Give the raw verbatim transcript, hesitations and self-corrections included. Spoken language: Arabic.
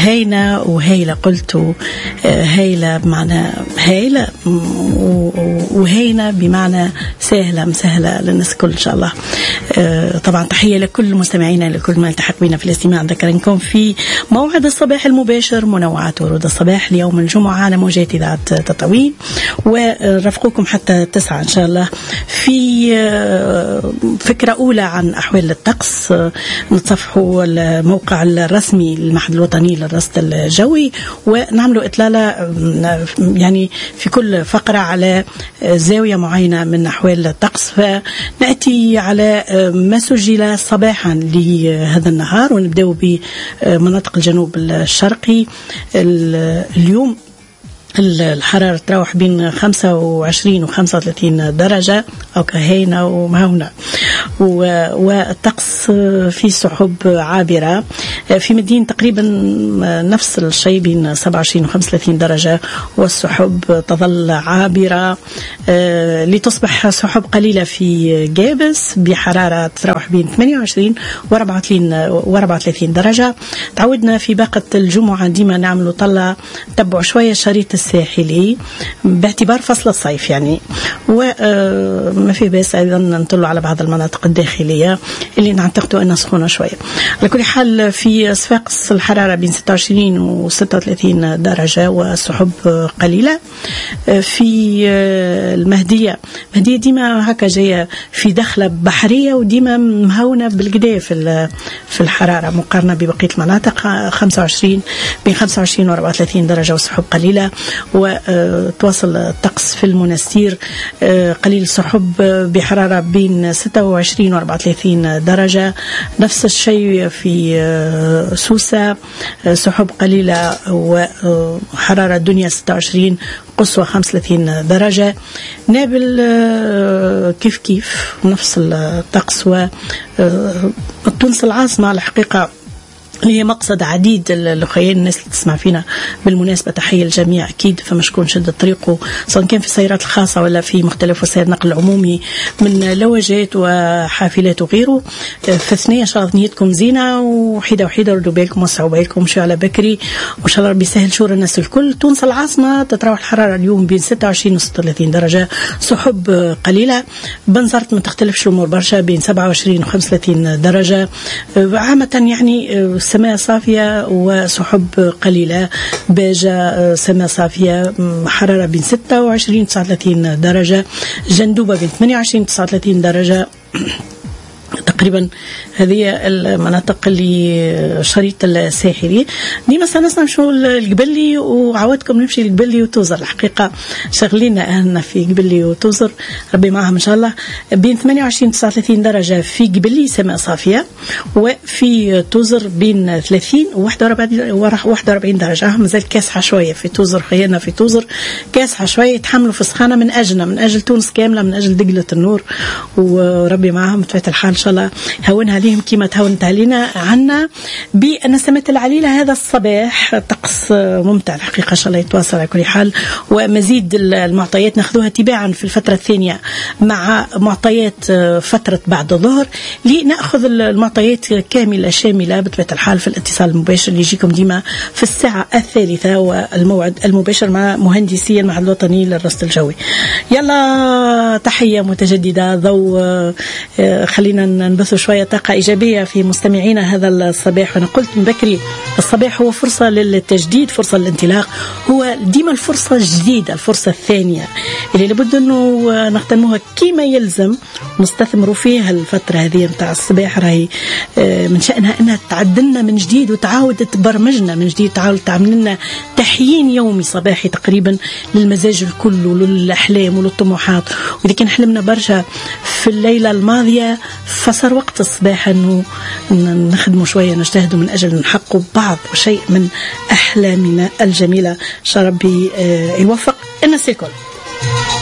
هينة وهيلة، قلت هيلة بمعنى هيلة وهينة بمعنى سهلة مسهلة للناس كل إن شاء الله. طبعا تحية لكل مستمعينا، لكل ما التحق بنا في الاستماع. ذكرنكم في موعد الصباح المباشر منوعات ورود الصباح ليوم الجمعة على موجات إذاعة تطاوين، ورفقوكم حتى تسعة إن شاء الله في فكرة أولى عن أحوال الطقس. نتصفحوا الموقع الرسمي للمعهد الوطني للرصد الجوي، ونعملوا إطلالة يعني في كل فقرة على زاوية معينة من أحوال الطقس، فنأتي على ما سجل صباحا لهذا النهار، ونبدأ بمناطق الجنوب الشرقي. اليوم الحرارة تروح بين خمسة وعشرين وخمسة وثلاثين درجة أو كهينة ومهونة، والطقس في سحب عابرة في مدينة تقريبا نفس الشيء بين سبعة وعشرين وخمسة وثلاثين درجة، والسحب تظل عابرة لتصبح سحب قليلة في جابس بحرارة تروح بين ثمانية وعشرين وأربعة وثلاثين درجة. تعودنا في باقة الجمعة ديما نعملوا طلع تبع شوية شريط الساحلي باعتبار فصل الصيف يعني، وما في بس أيضا نطلع على بعض المناطق الداخلية اللي نعتقدوا أنها سخونة شوية. على كل حال في صفاقس الحرارة بين ستة وعشرين و ستة وثلاثين درجة والسحب قليلة. في المهدية المهدية ديما هكا جاية في دخلة بحرية وديما مهونة بالقداء في في الحرارة مقارنة ببقية المناطق. خمسة وعشرين بين خمسة وعشرين و أربعة وثلاثين درجة وسحب قليلة. وتواصل الطقس في المنستير قليل السحب بحرارة بين ستة وعشرين و أربعة وثلاثين درجة. نفس الشيء في سوسة سحب قليلة وحرارة الدنيا ستة وعشرين قصوى خمسة وثلاثين درجة. نابل كيف كيف نفس الطقس. وتونس العاصمة الحقيقة اللي هي مقصد عديد الأخوين الناس اللي تسمع فينا بالمناسبة تحية الجميع أكيد، فما شكون شد طريقه سواء كان في السيارات الخاصة ولا في مختلف وسائل النقل العمومي من لواجات وحافلات وغيره. في الثنية إن شاء الله نيتكم زينة وحيدة وحيدة، ردوا بالكم وسعوا بالكم شو على بكري وإن شاء الله ربي يسهل شور الناس الكل. تونس العاصمة تتراوح الحرارة اليوم بين ستة وعشرين و ستة وثلاثين درجة، سحب قليلة. بنزرت ما تختلفش الأمور برشا بين سبعة وعشرين و خمسة وثلاثين درجة عامة يعني. سماء صافية وسحب قليلة. باجة سماء صافية حرارة بين ستة وعشرين و تسعة وثلاثين درجة. جندوبة بين ثمانية وعشرين و تسعة وثلاثين درجة. تقريبا هذه المناطق اللي شريط الساحلي. دي مثلا نسمع شو القبلي وعودكم نمشي القبلي وتوزر. الحقيقة شغلين أهلنا في قبلي وتوزر ربي معهم إن شاء الله. بين ثمانية وعشرين و تسعة وثلاثين درجة في قبلي سماء صافية، وفي توزر بين ثلاثين و واحد وأربعين درجة. مازال كاسحة شوية في توزر، خيالنا في توزر كاسحة شوية. يتحملوا في السخانة من أجلنا من أجل تونس كاملة من أجل دقلة النور، وربي معهم بطبيعة الحال إن شاء الله هونها عليهم كما تهونت علينا عنا بالنسمات العليلة. هذا الصباح طقس ممتع الحقيقة إن شاء الله يتواصل على كل حال. ومزيد المعطيات ناخذوها تباعا في الفترة الثانية مع معطيات فترة بعد الظهر، لنأخذ المعطيات كاملة شاملة بطبيعة الحال في الاتصال المباشر اللي يجيكم ديما في الساعة الثالثة والموعد المباشر مع مهندسي المعهد الوطني للرصد الجوي. يلا تحية متجددة ضوء، خلينا نبثوا شوية طاقة إيجابية في مستمعينا هذا الصباح. وأنا قلت من بكري الصباح هو فرصة للتجديد، فرصة للانطلاق، هو ديما الفرصة الجديدة، الفرصة الثانية اللي لابد أنه نغتنموها كما يلزم، نستثمروا فيها. الفترة هذه متاع الصباح راهي من شأنها أنها تعدلنا من جديد وتعاود تبرمجنا من جديد، تعاود تعمل لنا تحيين يومي صباحي تقريبا للمزاج الكل وللأحلام وللطموحات. وإذا كان حلمنا برشا في الليلة الماضية فصار وقت الصباح أنه نخدموا شوية، نجتهدوا من أجل نحقق بعض وشيء من أحلامنا الجميلة. شربي يوفق الناس الكل.